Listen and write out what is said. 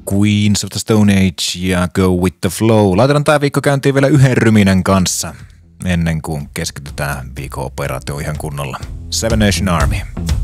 Queens of the Stone Age ja Go with the Flow. Laitetaan tää viikko käyntiin vielä yhden ryminän kanssa, ennen kuin keskitytään viikon operaatioon ihan kunnolla. Seven Nation Army.